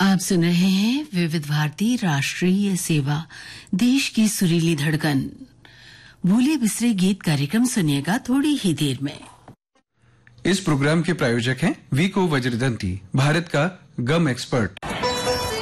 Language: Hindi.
आप सुन रहे हैं विविध भारती राष्ट्रीय सेवा, देश की सुरीली धड़कन। भूले बिसरे गीत कार्यक्रम सुनिएगा थोड़ी ही देर में। इस प्रोग्राम के प्रायोजक हैं वीको वज्रदंती, भारत का गम एक्सपर्ट।